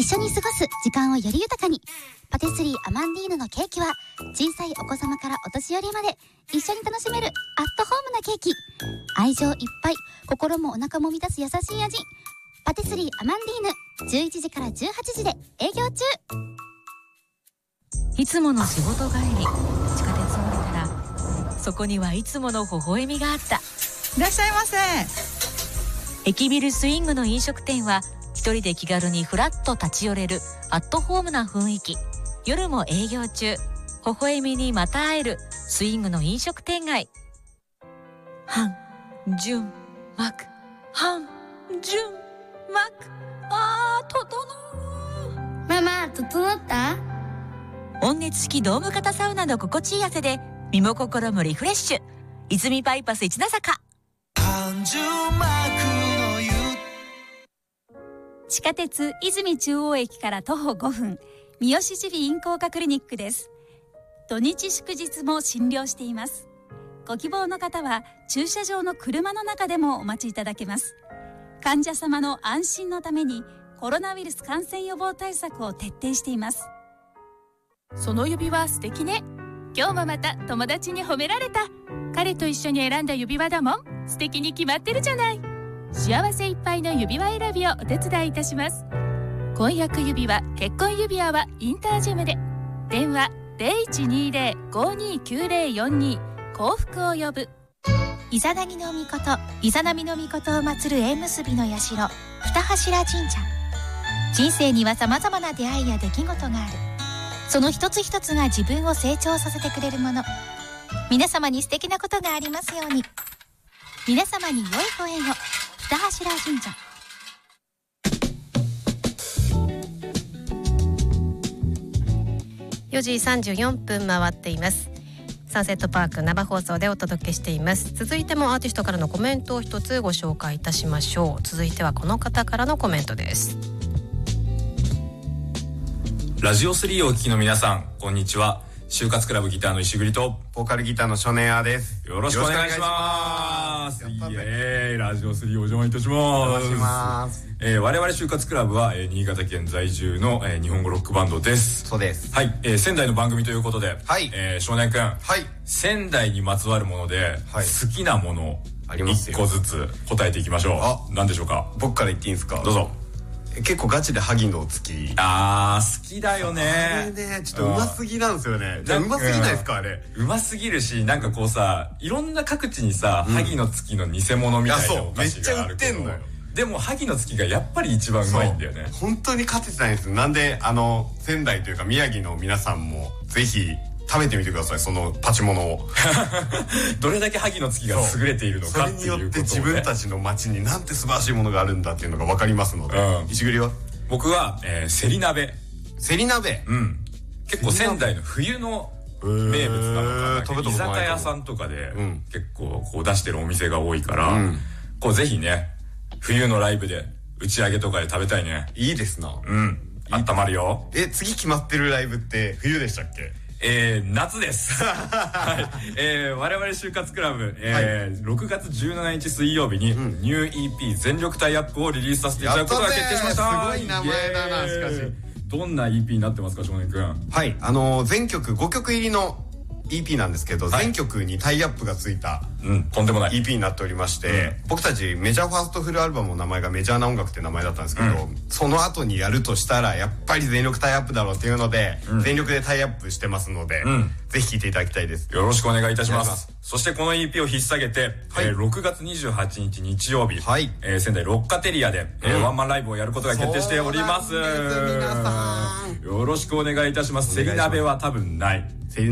緒に過ごす時間をより豊かに。パティスリーアマンディーヌのケーキは小さいお子様からお年寄りまで一緒に楽しめるアットホームなケーキ。愛情いっぱい、心もお腹も満たす優しい味。パティスリーアマンディーヌ、11時から18時で営業中。 いつもの仕事帰り、地下鉄を降りたらそこにはいつもの微笑みがあった。 いらっしゃいませ。 駅ビルスイングの飲食店は一人で気軽にフラッと立ち寄れるアットホームな雰囲気。夜も営業中。微笑みにまた会えるスイングの飲食店街。半純幕、半純幕。整う。 ママ、整った？ 温熱式ドーム型サウナの心地いい汗で身も心もリフレッシュ。泉バイパス一ノ坂。 半純幕の湯。 地下鉄泉中央駅から徒歩5分、三好耳鼻咽喉科クリニックです。土日祝日も診療しています。ご希望の方は駐車場の車の中でもお待ちいただけます。患者様の安心のためにコロナウイルス感染予防対策を徹底しています。 その指輪素敵ね。今日もまた友達に褒められた。彼と一緒に選んだ指輪だもん。素敵に決まってるじゃない。幸せいっぱいの指輪選びをお手伝いいたします。婚約指輪、結婚指輪はインタージェムで。電話 0120-529042 幸福を呼ぶ。 イザナギの御事、イザナミの御事を祀る縁結びの社、二柱神社。人生には様々な出会いや出来事がある。その一つ一つが自分を成長させてくれるもの。皆様に素敵なことがありますように。皆様に良いご縁を。二柱神社。 4時34分回っています。サンセットパーク生放送でお届けしています。続いてもアーティストからのコメントを一つご紹介いたしましょう。続いてはこの方からのコメントです。 ラジオ3をお聞きの皆さん、こんにちは。就活クラブギターの石栗とボーカルギターの少年アです。 よろしくお願いします。イエーイ、ラジオ3お邪魔いたします。我々就活クラブは、新潟県在住の、日本語ロックバンドです。 そうです。 はい、仙台の番組ということで、 はい、 少年くん、 はい、 仙台にまつわるもので、はい、好きなものありますよ。 1個ずつ答えていきましょう。何でしょうか。 僕から言っていいんですか。 どうぞ。 結構ガチで萩の月。 好きだよね。 あれね、ちょっとうますぎなんですよね。じゃあうますぎないですか、あれ。 うますぎるし、なんかこうさ、いろんな各地にさ、萩の月の偽物みたいなお菓子があるけど、めっちゃ売ってんのよ。でも萩の月がやっぱり一番うまいんだよね。 本当に勝ててないんです。なんで仙台というか宮城の皆さんもぜひ食べてみてください、そのパチモノを。 どれだけ萩の月が優れているのかっていうことを、ね、それによって自分たちの町になんて素晴らしいものがあるんだっていうのが分かりますので、石栗は？ 僕は、せり鍋。 せり鍋？ うん。結構仙台の冬の名物なのかな。居酒屋さんとかで、結構こう出してるお店が多いから、こうぜひね、冬のライブで打ち上げとかで食べたいね。 いいですな。 温まるよ。 次決まってるライブって冬でしたっけ？ 夏です。はい。我々就活クラブ、6月17日水曜日にニュー EP 全力タイアップをリリースさせていただくことが決定しました。 すごい名前だな。しかしどんな EP になってますか、少年くん。 はい、全曲5曲入りの EP なんですけど、全曲にタイアップがついたとんでもない EP になっておりまして、僕たちメジャーファーストフルアルバムの名前がメジャーな音楽って名前だったんですけど、その後にやるとしたらやっぱり全力タイアップだろうっていうので、全力でタイアップしてますので、ぜひ聴いていただきたいです。 よろしくお願いいたします。そしてこの EP を引っ提げて、6月28日日曜日、仙台ロッカテリアで、ワンマンライブをやることが決定しております。 皆さんよろしくお願いいたします。せり鍋は多分ない。